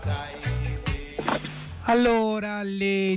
Allora, alle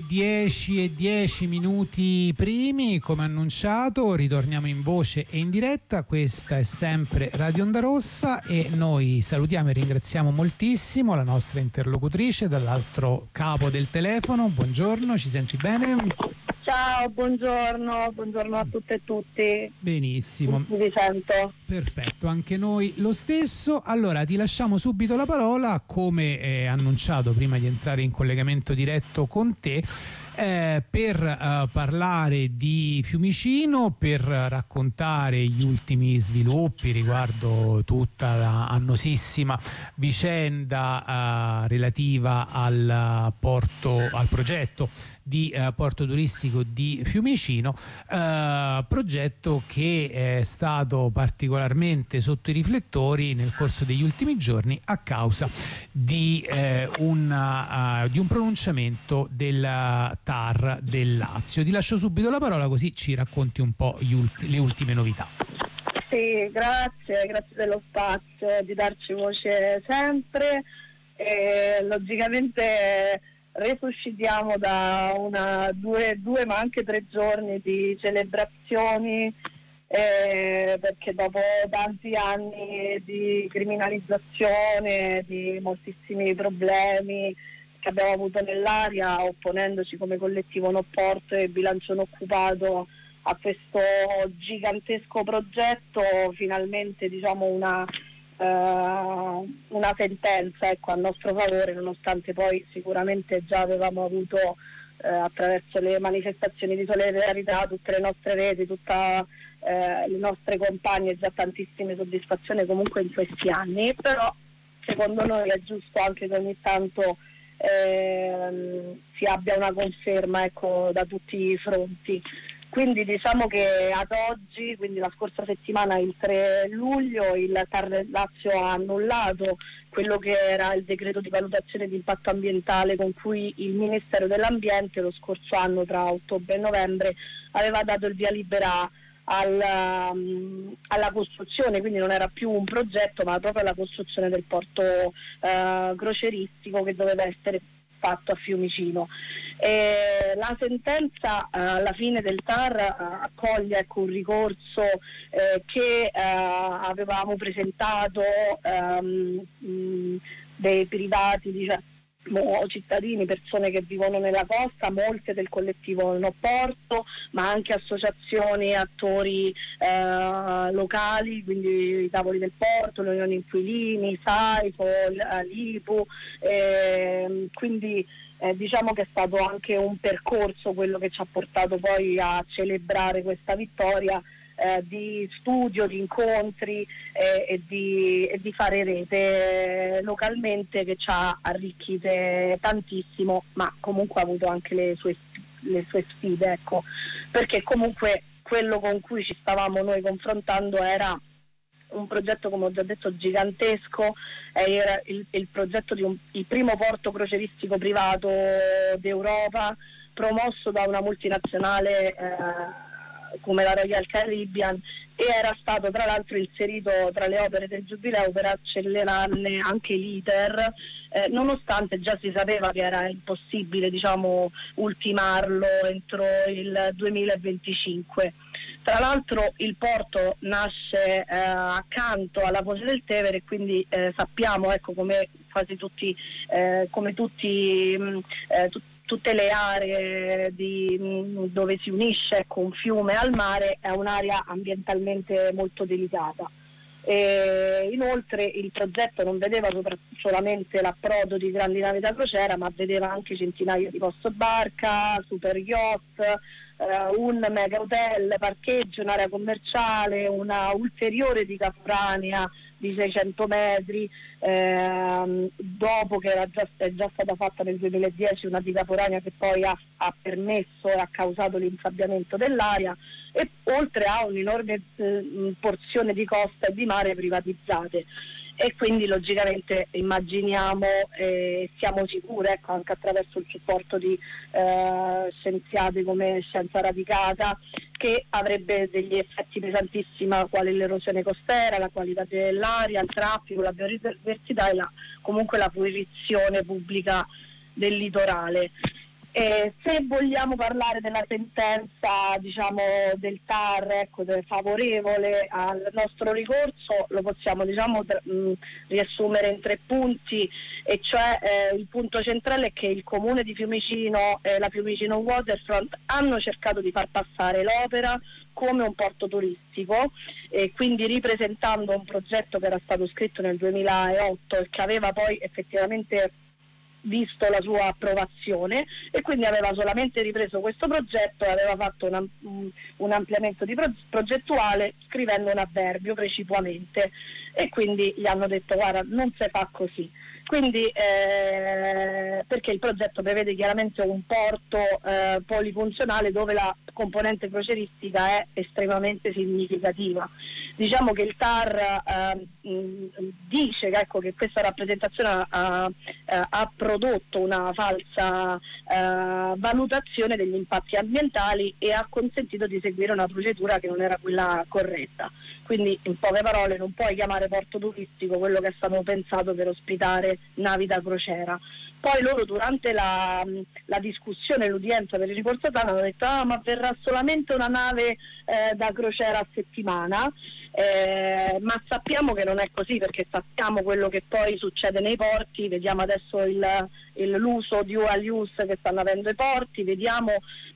10:10 primi, come annunciato, ritorniamo in voce e in diretta. Questa è sempre Radio Onda Rossa e noi salutiamo e ringraziamo moltissimo la nostra interlocutrice dall'altro capo del telefono. Buongiorno, ci senti bene? Ciao, buongiorno a tutte e tutti. Benissimo. Vi sento. Perfetto, anche noi lo stesso. Allora, ti lasciamo subito la parola, come annunciato prima di entrare in collegamento diretto con te, per parlare di Fiumicino, per raccontare gli ultimi sviluppi riguardo tutta la annosissima vicenda relativa al progetto di porto turistico di Fiumicino, progetto che è stato particolarmente sotto i riflettori nel corso degli ultimi giorni a causa di un pronunciamento del TAR del Lazio. Ti lascio subito la parola, così ci racconti un po' le ultime novità. Sì, grazie dello spazio, di darci voce sempre. Logicamente resuscitiamo da due ma anche 3 giorni di celebrazioni, perché dopo tanti anni di criminalizzazione, di moltissimi problemi che abbiamo avuto nell'area, opponendoci come collettivo No Porto e Bilancio Non Occupato a questo gigantesco progetto, finalmente una sentenza, ecco, a nostro favore, nonostante poi sicuramente già avevamo avuto attraverso le manifestazioni di solidarietà, tutte le nostre reti, tutte le nostre compagne, già tantissime soddisfazioni comunque in questi anni. Però secondo noi è giusto anche che ogni tanto si abbia una conferma, ecco, da tutti i fronti. Quindi diciamo che ad oggi, quindi la scorsa settimana, il 3 luglio, il TAR del Lazio ha annullato quello che era il decreto di valutazione di impatto ambientale con cui il Ministero dell'Ambiente lo scorso anno, tra ottobre e novembre, aveva dato il via libera alla costruzione, quindi non era più un progetto ma proprio la costruzione del porto croceristico che doveva essere fatto a Fiumicino. La sentenza alla fine del TAR accoglie, ecco, un ricorso che avevamo presentato dei privati, o cittadini, persone che vivono nella costa, molte del collettivo No Porto, ma anche associazioni e attori locali, quindi i tavoli del porto, le unioni inquilini, Saifo, l'IPU, quindi diciamo che è stato anche un percorso quello che ci ha portato poi a celebrare questa vittoria, di studio, di incontri e di fare rete localmente, che ci ha arricchite tantissimo, ma comunque ha avuto anche le sue sfide, ecco, perché comunque quello con cui ci stavamo noi confrontando era un progetto, come ho già detto, gigantesco. Era il progetto di il primo porto croceristico privato d'Europa, promosso da una multinazionale come la Royal Caribbean, e era stato tra l'altro inserito tra le opere del Giubileo per accelerarne anche l'iter, nonostante già si sapeva che era impossibile, ultimarlo entro il 2025. Tra l'altro il porto nasce accanto alla foce del Tevere, e quindi sappiamo, ecco, come quasi tutti, tutte le aree dove si unisce, ecco, un fiume al mare, è un'area ambientalmente molto delicata. Inoltre il progetto non vedeva solamente l'approdo di grandi navi da crociera, ma vedeva anche centinaia di posto barca, super yacht, un mega hotel, parcheggio, un'area commerciale, una ulteriore diga foranea di 600 metri, dopo che è già stata fatta nel 2010 una diga foranea che poi ha permesso e ha causato l'insabbiamento dell'area, e oltre a un'enorme porzione di costa e di mare privatizzate. e quindi logicamente immaginiamo e siamo sicuri, ecco, anche attraverso il supporto di scienziati come Scienza Radicata, che avrebbe degli effetti pesantissimi quali l'erosione costiera, la qualità dell'aria, il traffico, la biodiversità e comunque la fruizione pubblica del litorale. Se vogliamo parlare della sentenza, diciamo, del TAR, ecco, favorevole al nostro ricorso, lo possiamo, diciamo, riassumere in 3 punti, e cioè il punto centrale è che il comune di Fiumicino e la Fiumicino Waterfront hanno cercato di far passare l'opera come un porto turistico, e quindi ripresentando un progetto che era stato scritto nel 2008 e che aveva poi effettivamente visto la sua approvazione, e quindi aveva solamente ripreso questo progetto e aveva fatto un ampliamento progettuale scrivendo un avverbio precipuamente, e quindi gli hanno detto guarda, non si fa così. Quindi perché il progetto prevede chiaramente un porto polifunzionale dove la componente crocieristica è estremamente significativa. Diciamo che il TAR dice che, ecco, che questa rappresentazione ha prodotto una falsa valutazione degli impatti ambientali e ha consentito di seguire una procedura che non era quella corretta. Quindi, in poche parole, non puoi chiamare porto turistico quello che è stato pensato per ospitare navi da crociera. Poi loro, durante la discussione, l'udienza per il ricorso TAR, hanno detto ma verrà solamente una nave da crociera a settimana, ma sappiamo che non è così, perché sappiamo quello che poi succede nei porti, vediamo adesso l'uso dual use che stanno avendo i porti, vedremo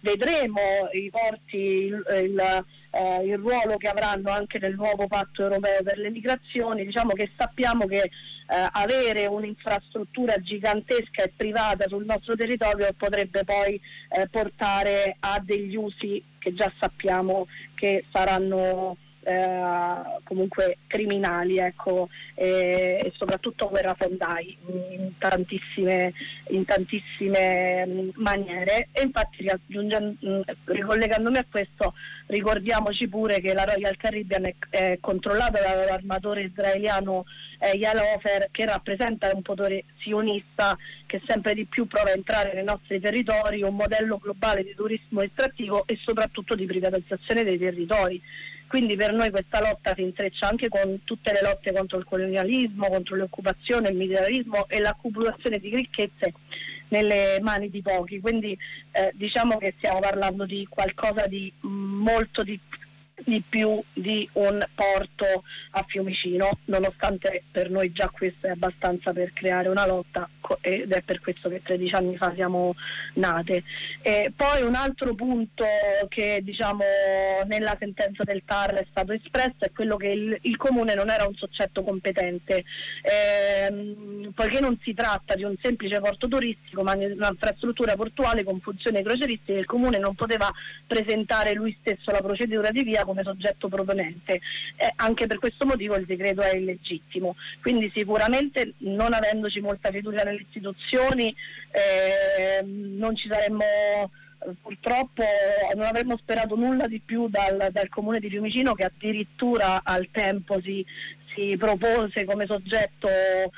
i porti, il ruolo che avranno anche nel nuovo patto europeo per le migrazioni. Diciamo che sappiamo che avere un'infrastruttura gigantesca e privata sul nostro territorio potrebbe poi portare a degli usi che già sappiamo che saranno comunque criminali, ecco, e soprattutto guerrafondai in tantissime maniere. E infatti, ricollegandomi a questo, ricordiamoci pure che la Royal Caribbean è controllata dall'armatore israeliano Eyal Ofer, che rappresenta un potere sionista che sempre di più prova a entrare nei nostri territori, un modello globale di turismo estrattivo e soprattutto di privatizzazione dei territori. Quindi per noi questa lotta si intreccia anche con tutte le lotte contro il colonialismo, contro l'occupazione, il militarismo e l'accumulazione di ricchezze nelle mani di pochi. Quindi diciamo che stiamo parlando di qualcosa di molto di più di un porto a Fiumicino, nonostante per noi già questo è abbastanza per creare una lotta, ed è per questo che 13 anni fa siamo nate. E poi un altro punto che, diciamo, nella sentenza del TAR è stato espresso è quello che il comune non era un soggetto competente, poiché non si tratta di un semplice porto turistico ma di un'infrastruttura portuale con funzione crocieristica. Il comune non poteva presentare lui stesso la procedura di via come soggetto proponente, anche per questo motivo il decreto è illegittimo. Quindi sicuramente, non avendoci molta fiducia nelle istituzioni, non ci saremmo, purtroppo non avremmo sperato nulla di più dal comune di Fiumicino, che addirittura al tempo si propose come soggetto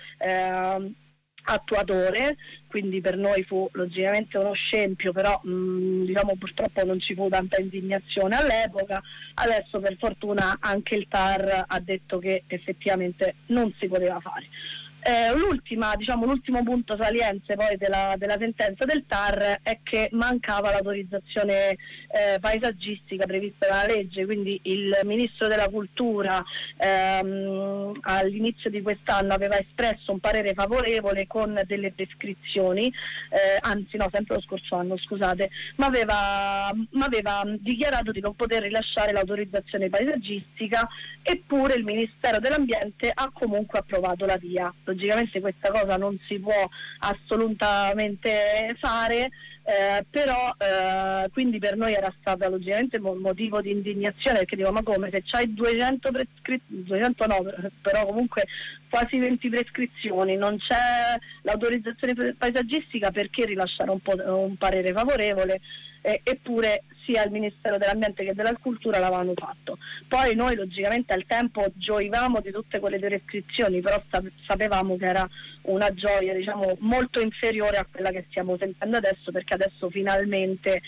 attuatore. Quindi per noi fu logicamente uno scempio, però diciamo purtroppo non ci fu tanta indignazione all'epoca. Adesso per fortuna anche il TAR ha detto che effettivamente non si poteva fare. L'ultimo punto saliente poi della sentenza del TAR è che mancava l'autorizzazione paesaggistica prevista dalla legge. Quindi il Ministro della Cultura all'inizio di quest'anno aveva espresso un parere favorevole con delle prescrizioni, sempre lo scorso anno, scusate, ma aveva dichiarato di non poter rilasciare l'autorizzazione paesaggistica, eppure il Ministero dell'Ambiente ha comunque approvato la VIA. Logicamente questa cosa non si può assolutamente fare, però quindi per noi era stata logicamente un motivo di indignazione, perché dico, ma come, se c'hai 200 però comunque quasi 20 prescrizioni, non c'è l'autorizzazione paesaggistica, perché rilasciare un parere favorevole? eppure sia il Ministero dell'Ambiente che della Cultura l'avevano fatto. Poi noi logicamente al tempo gioivamo di tutte quelle prescrizioni, però sapevamo che era una gioia, diciamo, molto inferiore a quella che stiamo sentendo adesso, perché adesso finalmente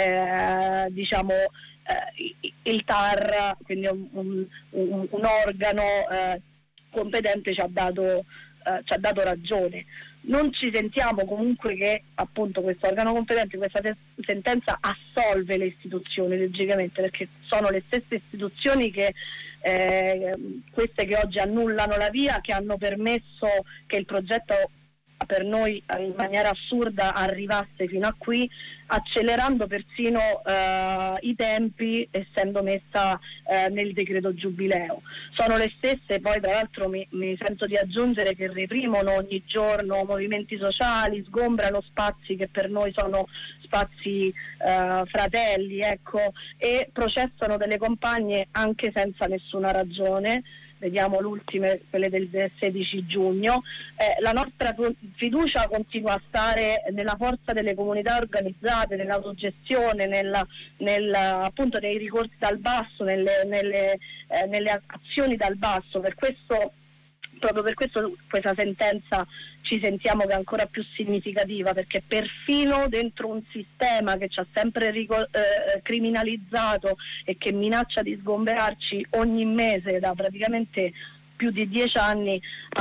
il TAR, quindi un organo competente, ci ha dato ragione. Non ci sentiamo comunque che appunto questo organo competente, questa sentenza assolve le istituzioni logicamente, perché sono le stesse istituzioni che queste che oggi annullano la VIA, che hanno permesso che il progetto per noi in maniera assurda arrivasse fino a qui, accelerando persino i tempi, essendo messa nel decreto giubileo. Sono le stesse, poi tra l'altro mi sento di aggiungere, che reprimono ogni giorno movimenti sociali, sgombrano spazi che per noi sono spazi fratelli, ecco, e processano delle compagne anche senza nessuna ragione. Vediamo le ultime, quelle del 16 giugno. La nostra fiducia continua a stare nella forza delle comunità organizzate, nell'autogestione, appunto nei ricorsi dal basso, nelle azioni dal basso. Proprio per questo questa sentenza ci sentiamo che è ancora più significativa, perché perfino dentro un sistema che ci ha sempre criminalizzato e che minaccia di sgomberarci ogni mese da praticamente più di 10 anni,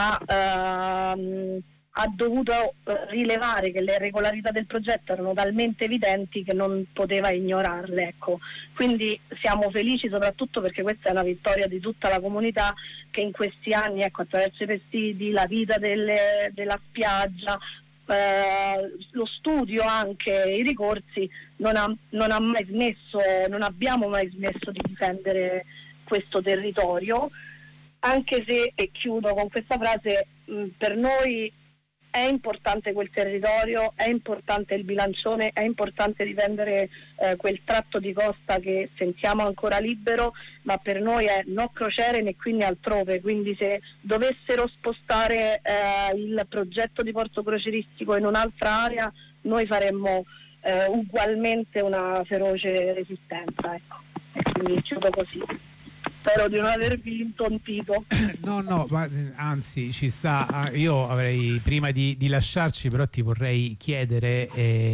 ha dovuto rilevare che le irregolarità del progetto erano talmente evidenti che non poteva ignorarle, ecco. Quindi siamo felici soprattutto perché questa è una vittoria di tutta la comunità, che in questi anni, ecco, attraverso i presidi, la vita della spiaggia, lo studio, anche i ricorsi, non abbiamo mai smesso di difendere questo territorio, anche se, e chiudo con questa frase, per noi è importante quel territorio, è importante il bilancione, è importante difendere quel tratto di costa che sentiamo ancora libero, ma per noi è no crociere né qui né altrove. Quindi se dovessero spostare il progetto di porto crocieristico in un'altra area, noi faremmo ugualmente una feroce resistenza, ecco. E quindi chiudo così. Spero di non avervi intontito. No, ma anzi ci sta. Io avrei, prima di lasciarci, però ti vorrei chiedere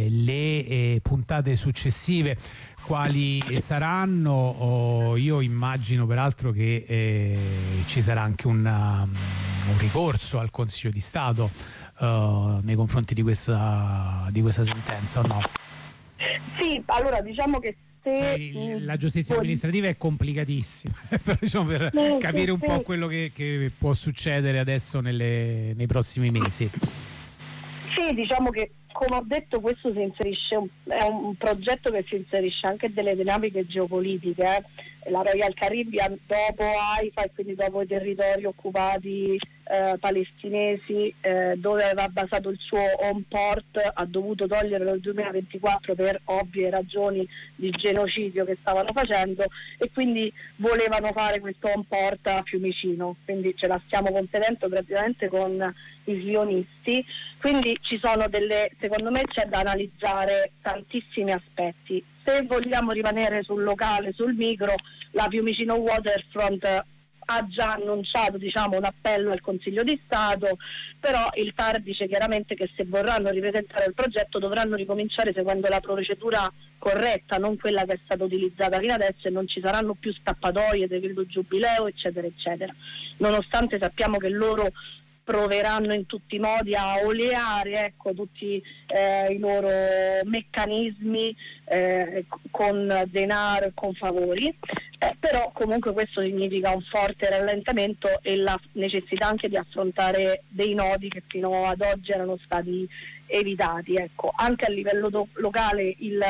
le puntate successive quali saranno. Io immagino peraltro che ci sarà anche un ricorso al Consiglio di Stato nei confronti di questa sentenza, o no? Sì, allora diciamo che la giustizia amministrativa è complicatissima, però diciamo, per capire un po' quello che può succedere adesso nei prossimi mesi. Sì, diciamo che, come ho detto, questo è un progetto che si inserisce anche delle dinamiche geopolitiche. La Royal Caribbean, dopo Haifa e quindi dopo i territori occupati palestinesi, dove aveva basato il suo home port, ha dovuto toglierlo nel 2024 per ovvie ragioni di genocidio che stavano facendo, e quindi volevano fare questo home port a Fiumicino, quindi ce la stiamo concedendo praticamente con i sionisti. Quindi ci sono secondo me c'è da analizzare tantissimi aspetti. Se vogliamo rimanere sul locale, sul micro, la Fiumicino Waterfront ha già annunciato, diciamo, un appello al Consiglio di Stato, però il TAR dice chiaramente che se vorranno ripresentare il progetto dovranno ricominciare seguendo la procedura corretta, non quella che è stata utilizzata fino adesso, e non ci saranno più scappatoie, decreto giubileo, eccetera eccetera, nonostante sappiamo che loro proveranno in tutti i modi a oleare, ecco, tutti i loro meccanismi con denaro e con favori, però comunque questo significa un forte rallentamento e la necessità anche di affrontare dei nodi che fino ad oggi erano stati evitati, ecco. Anche a livello locale il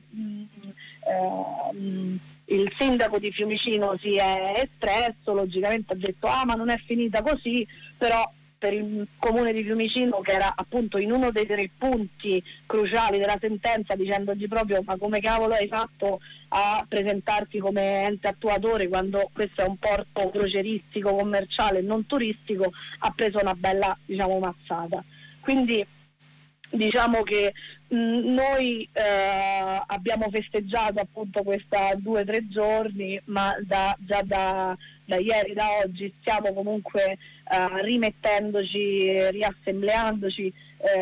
sindaco di Fiumicino si è espresso, logicamente ha detto ma non è finita così, però per il comune di Fiumicino, che era appunto in uno dei 3 punti cruciali della sentenza, dicendogli proprio ma come cavolo hai fatto a presentarti come ente attuatore quando questo è un porto crocieristico, commerciale, non turistico, ha preso una bella, diciamo, mazzata. Quindi Diciamo che noi abbiamo festeggiato appunto questa 2 o 3 giorni, ma già da ieri, da oggi stiamo comunque rimettendoci, riassembleandoci,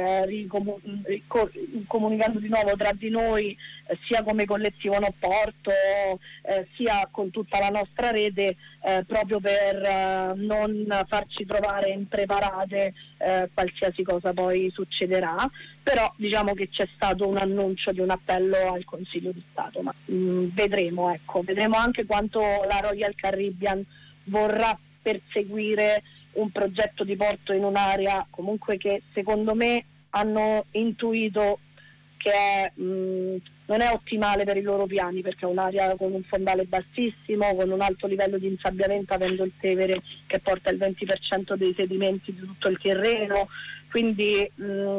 comunicando di nuovo tra di noi, sia come collettivo No Porto, sia con tutta la nostra rete, proprio per non farci trovare impreparate qualsiasi cosa poi succederà. Però diciamo che c'è stato un annuncio di un appello al Consiglio di Stato, ma vedremo anche quanto la Royal Caribbean vorrà perseguire un progetto di porto in un'area comunque che secondo me hanno intuito che non è ottimale per i loro piani, perché è un'area con un fondale bassissimo, con un alto livello di insabbiamento, avendo il Tevere che porta il 20% dei sedimenti di tutto il terreno, quindi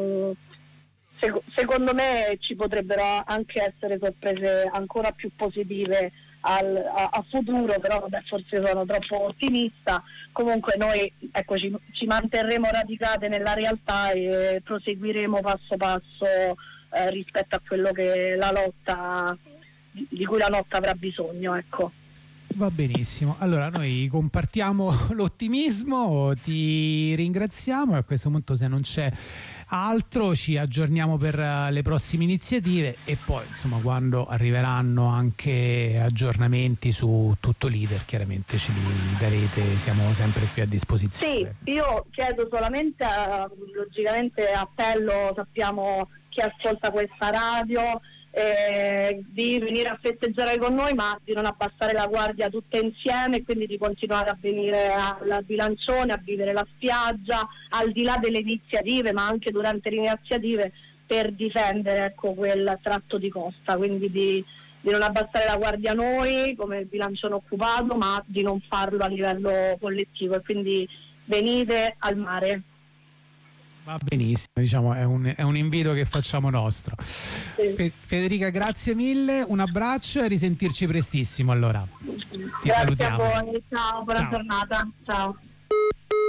secondo me ci potrebbero anche essere sorprese ancora più positive a futuro, però vabbè, forse sono troppo ottimista. Comunque noi ci manterremo radicate nella realtà e proseguiremo passo passo rispetto a quello che la lotta di cui la lotta avrà bisogno, ecco. Va benissimo, allora noi compartiamo l'ottimismo, ti ringraziamo e a questo punto, se non c'è altro, ci aggiorniamo per le prossime iniziative e poi insomma quando arriveranno anche aggiornamenti su tutto l'iter chiaramente ce li darete, siamo sempre qui a disposizione. Sì, io chiedo solamente, logicamente appello, sappiamo chi ascolta questa radio, di venire a festeggiare con noi, ma di non abbassare la guardia tutte insieme, quindi di continuare a venire al bilancione, a vivere la spiaggia, al di là delle iniziative, ma anche durante le iniziative, per difendere quel tratto di costa, quindi di non abbassare la guardia noi come bilancione occupato, ma di non farlo a livello collettivo, e quindi venite al mare. Va benissimo, diciamo è un invito che facciamo nostro. Sì. Federica, grazie mille, un abbraccio e risentirci prestissimo allora. Ti Grazie salutiamo. a voi, ciao, buona giornata, ciao.